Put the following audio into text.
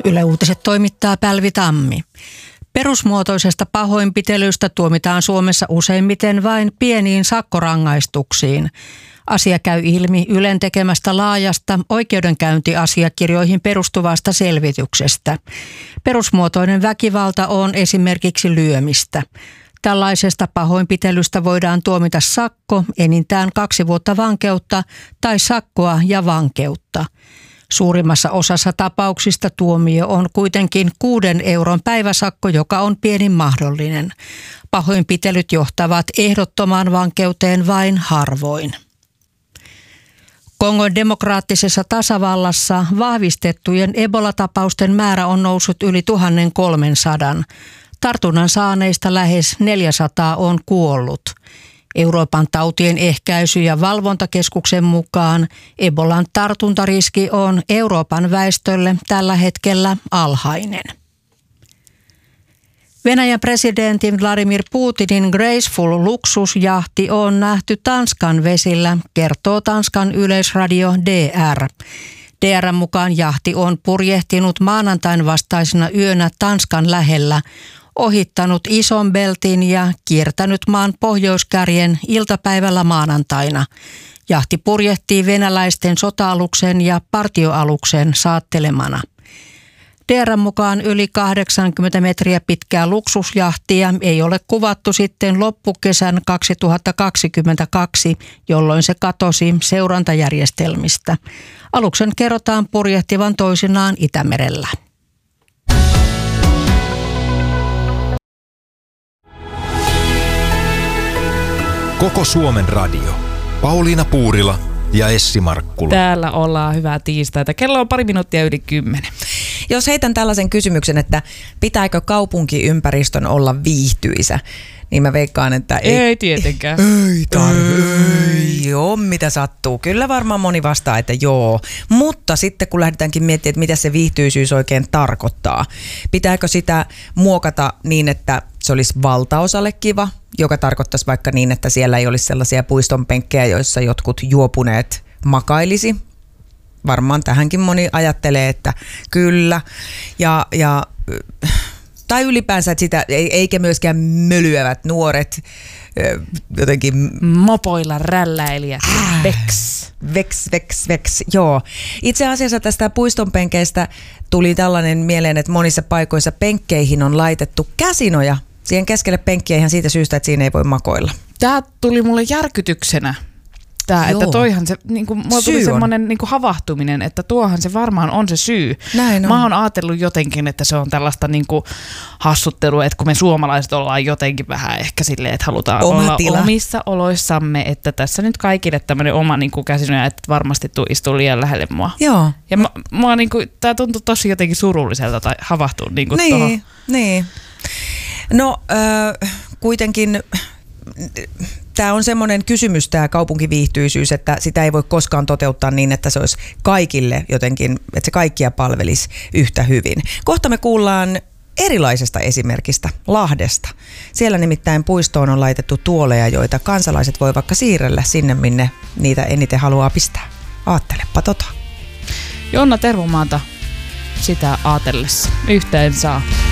Yle Uutiset toimittaa Pälvi Tammi. Perusmuotoisesta pahoinpitelystä tuomitaan Suomessa useimmiten vain pieniin sakkorangaistuksiin. Asia käy ilmi Ylen tekemästä laajasta oikeudenkäyntiasiakirjoihin perustuvasta selvityksestä. Perusmuotoinen väkivalta on esimerkiksi lyömistä. Tällaisesta pahoinpitelystä voidaan tuomita sakko, enintään 2 vuotta vankeutta tai sakkoa ja vankeutta. Suurimmassa osassa tapauksista tuomio on kuitenkin 6 euron päiväsakko, joka on pienin mahdollinen. Pahoinpitelyt johtavat ehdottomaan vankeuteen vain harvoin. Kongon demokraattisessa tasavallassa vahvistettujen Ebola-tapausten määrä on noussut yli 1300. Tartunnan saaneista lähes 400 on kuollut. Euroopan tautien ehkäisy- ja valvontakeskuksen mukaan Ebolan tartuntariski on Euroopan väestölle tällä hetkellä alhainen. Venäjän presidentin Vladimir Putinin Graceful luksusjahti on nähty Tanskan vesillä, kertoo Tanskan yleisradio DR. DR:n mukaan jahti on purjehtinut maanantain vastaisena yönä Tanskan lähellä, ohittanut Isonbeltin ja kiertänyt maan pohjoiskärjen iltapäivällä maanantaina. Jahti purjehtii venäläisten sota-aluksen ja partioaluksen saattelemana. DR:n mukaan yli 80 metriä pitkää luksusjahtia ei ole kuvattu sitten loppukesän 2022, jolloin se katosi seurantajärjestelmistä. Aluksen kerrotaan purjehtivan toisinaan Itämerellä. Koko Suomen radio. Pauliina Puurila ja Essi Markkula. Täällä ollaan, hyvää tiistaita. Kello on 10:02. Jos heitän tällaisen kysymyksen, että pitääkö kaupunkiympäristön olla viihtyisä, niin mä veikkaan, että ei tietenkään. Ei joo, mitä sattuu. Kyllä varmaan moni vastaa, että joo. Mutta sitten kun lähdetäänkin miettimään, että mitä se viihtyisyys oikein tarkoittaa. Pitääkö sitä muokata niin, että se olisi valtaosalle kiva, joka tarkoittaisi vaikka niin, että siellä ei olisi sellaisia puistonpenkkejä, joissa jotkut juopuneet makailisi. Varmaan tähänkin moni ajattelee, että kyllä. Tai ylipäänsä, että sitä, eikä myöskään mölyävät nuoret jotenkin mopoilla rälläilijät. Veks, joo. Itse asiassa tästä puistonpenkeistä tuli tällainen mieleen, että monissa paikoissa penkkeihin on laitettu käsinoja. Siihen keskelle penkkiä ihan siitä syystä, että siinä ei voi makoilla. Tämä tuli mulle järkytyksenä. Että toihan se, mulla tuli semmoinen havahtuminen, että tuohan se varmaan on se syy. Näin on. Mä oon ajatellut jotenkin, että se on tällaista hassuttelua, että kun me suomalaiset ollaan jotenkin vähän ehkä silleen, että halutaan olla omissa oloissamme, että tässä nyt kaikille tämmöinen oma käsinoja, että varmasti istuu liian lähelle mua. Joo. Ja tää tuntui tosi jotenkin surulliselta tai havahtua tuohon. Niin. No kuitenkin tämä on semmoinen kysymys, tämä kaupunkiviihtyisyys, että sitä ei voi koskaan toteuttaa niin, että se olisi kaikille jotenkin, että se kaikkia palvelisi yhtä hyvin. Kohta me kuullaan erilaisesta esimerkistä, Lahdesta. Siellä nimittäin puistoon on laitettu tuoleja, joita kansalaiset voi vaikka siirrellä sinne, minne niitä eniten haluaa pistää. Aattelepa tota. Jonna Tervomaata sitä aatellessa. Yhteen saa.